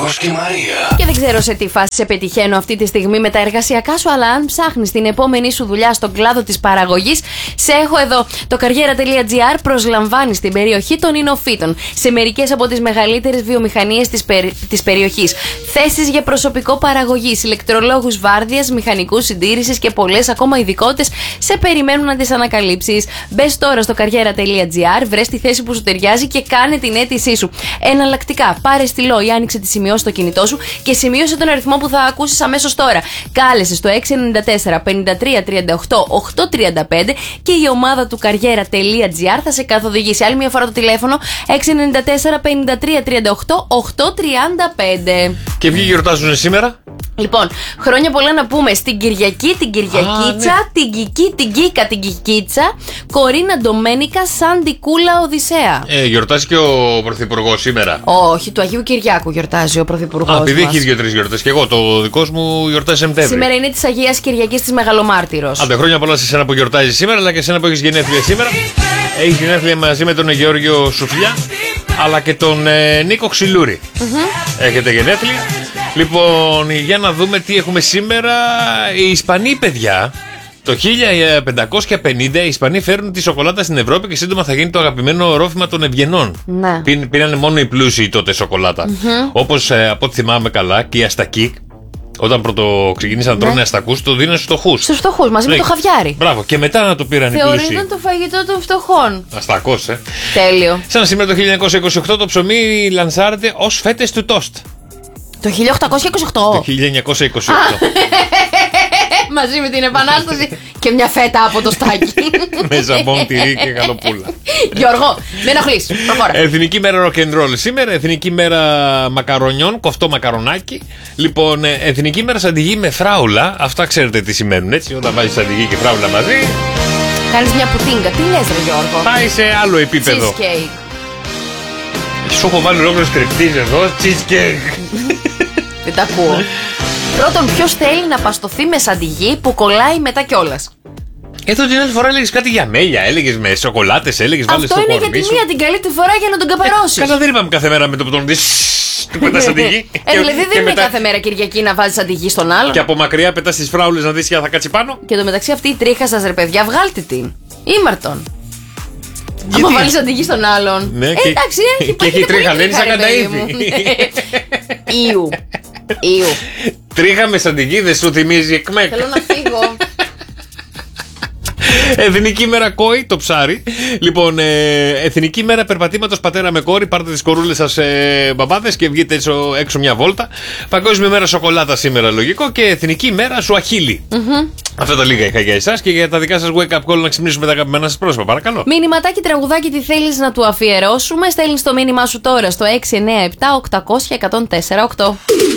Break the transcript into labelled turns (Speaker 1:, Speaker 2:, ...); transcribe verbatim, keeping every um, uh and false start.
Speaker 1: Γιώργος και Μαρία.
Speaker 2: Και δεν ξέρω σε τι φάση σε πετυχαίνω αυτή τη στιγμή με τα εργασιακά σου, αλλά αν ψάχνεις την επόμενη σου δουλειά στον κλάδο της παραγωγής, σε έχω εδώ. Το καριέρα.gr προσλαμβάνει στην περιοχή των Ινοφύτων σε μερικές από τις μεγαλύτερες βιομηχανίες της, περι... της περιοχής. Θέσεις για προσωπικό παραγωγής, ηλεκτρολόγους βάρδιας, μηχανικούς συντήρησης και πολλές ακόμα ειδικότητες σε περιμένουν να τις ανακαλύψεις. Μπες τώρα στο καριέρα.gr, βρες τη θέση που σου ταιριάζει και κάνε την αίτησή σου. Εναλλακτικά, πάρε στυλό ή άνοιξε τη σημειώση στο κινητό σου και σημείωσε τον αριθμό που θα ακούσεις αμέσως τώρα. Κάλεσε στο έξι εννιά τέσσερα πενήντα τρία τριάντα οκτώ οκτακόσια τριάντα πέντε και η ομάδα του καριέρα.gr θα σε καθοδηγήσει. Άλλη μια φορά το τηλέφωνο έξι εννιά τέσσερα πενήντα τρία τριάντα οκτώ οκτακόσια τριάντα πέντε.
Speaker 3: Και ποιοι γιορτάζουν σήμερα?
Speaker 2: Λοιπόν, χρόνια πολλά να πούμε στην Κυριακή, την Κυριακίτσα,
Speaker 3: Α, ναι.
Speaker 2: την Κική, την Κίκα, την Κικίτσα, Κορίνα Ντομένικα, Σαντικούλα Οδυσσέα.
Speaker 3: Ε, γιορτάζει και ο Πρωθυπουργός σήμερα.
Speaker 2: Όχι, του Αγίου Κυριάκου γιορτάζει ο Πρωθυπουργός.
Speaker 3: Α, επειδή
Speaker 2: μας.
Speaker 3: έχει δύο-τρει γιορτές. Και εγώ, το δικό μου γιορτάζει Σεπτέμβρη.
Speaker 2: Σήμερα είναι της Αγίας Κυριακής της Μεγαλομάρτυρος.
Speaker 3: Άντε, χρόνια πολλά σε εσένα που γιορτάζει σήμερα, αλλά και εσένα που έχει γενέθλια σήμερα. Έχει γενέθλια μαζί με τον Γεώργιο Σουφλιά, αλλά και τον ε, Νίκο Ξυλούρη. Mm-hmm. Έχετε γενέθλια. Λοιπόν, για να δούμε τι έχουμε σήμερα. Οι Ισπανοί, παιδιά, το χίλια πεντακόσια πενήντα οι Ισπανοί φέρνουν τη σοκολάτα στην Ευρώπη και σύντομα θα γίνει το αγαπημένο ρόφημα των ευγενών.
Speaker 2: Ναι.
Speaker 3: Πή, πήρανε μόνο οι πλούσιοι τότε σοκολάτα. Mm-hmm. Όπως ε, από ό,τι θυμάμαι καλά και οι αστακοί, όταν πρώτο ξεκίνησαν να τρώνε ναι. αστακούς, το δίνανε στους φτωχούς.
Speaker 2: Στους φτωχούς, μαζί
Speaker 3: ναι.
Speaker 2: με το χαβιάρι.
Speaker 3: Μπράβο, και μετά να το πήραν οι πλούσιοι.
Speaker 2: Θεωρείται το φαγητό των φτωχών.
Speaker 3: Αστακός, ε.
Speaker 2: Τέλειο.
Speaker 3: Σαν σήμερα το χίλια εννιακόσια είκοσι οκτώ το ψωμί λανσάρεται ως φέτες του τόστ.
Speaker 2: Το χίλια οκτακόσια είκοσι οκτώ.
Speaker 3: Το χίλια εννιακόσια είκοσι οκτώ.
Speaker 2: Μαζί με την Επανάσταση και μια φέτα από το στάκι.
Speaker 3: Με ζαμπόν, τυρί και γαλοπούλα.
Speaker 2: Γιώργο, με ενοχλείς. Προχώρα.
Speaker 3: Εθνική μέρα rock and roll σήμερα. Εθνική μέρα μακαρονιών, κοφτό μακαρονάκι. Λοιπόν, εθνική μέρα σαντιγί με φράουλα. Αυτά ξέρετε τι σημαίνουν, έτσι. Όταν βάζεις σαντιγί και φράουλα μαζί,
Speaker 2: κάνεις μια πουτίνγκα. Τι λες, ρε Γιώργο?
Speaker 3: πάει σε άλλο επίπεδο.
Speaker 2: Cheesecake.
Speaker 3: Σου έχω βάλει ολόκληρο στριπτίζ εδώ. Cheesecake.
Speaker 2: Δεν τα ακούω. Πρώτον, ποιος θέλει να παστοθεί με σαντιγί που κολλάει μετά κιόλας?
Speaker 3: Εδώ την άλλη φορά έλεγες κάτι για μέλια, έλεγες με σοκολάτες, έλεγες βάλε στο
Speaker 2: Αυτό
Speaker 3: κορμί
Speaker 2: είναι για
Speaker 3: σου.
Speaker 2: τη μία την καλύτερη φορά για να τον καπαρώσεις.
Speaker 3: Καλά, δεν είπαμε κάθε μέρα με το που τον δεις. Του πετάς σαντιγί.
Speaker 2: Ε, δηλαδή δεν είναι κάθε μέρα Κυριακή να βάζεις σαντιγί στον άλλον.
Speaker 3: Και από μακριά πετάς τις φράουλες να δεις και αν θα κάτσει πάνω.
Speaker 2: Και εντωμεταξύ αυτή η τρίχα σας, ρε παιδιά, βγάλτε την. Ήμαρτον.
Speaker 3: Γιατί?
Speaker 2: Άμα βάλεις σαντιγί στον άλλον.
Speaker 3: Ναι,
Speaker 2: ε,
Speaker 3: και...
Speaker 2: εντάξει, έχει
Speaker 3: και έχει τρίχα, δεν είναι σαν καταΐδη.
Speaker 2: Ιου. Ιου.
Speaker 3: Τρίχα με σαντιγί δεν σου θυμίζει εκμέκ.
Speaker 2: Θέλω να φύγω.
Speaker 3: Εθνική μέρα κόη, το ψάρι. Λοιπόν, ε, εθνική μέρα περπατήματος πατέρα με κόρη. Πάρτε τις κορούλες σας, ε, μπαμπάδες, και βγείτε έξω, έξω μια βόλτα. Παγκόσμια μέρα σοκολάτα σήμερα, λογικό. Και εθνική μέρα σουαχίλι. Mm-hmm. Αυτά τα λίγα είχα για εσάς και για τα δικά σας wake up call να ξυπνήσουμε τα αγαπημένα σας πρόσωπα. Παρακαλώ.
Speaker 2: Μηνυματάκι, τραγουδάκι, τι θέλεις να του αφιερώσουμε? Στέλνεις το μήνυμά σου τώρα στο έξι εννιά επτά οκτακόσια εκατόν τέσσερα οκτώ.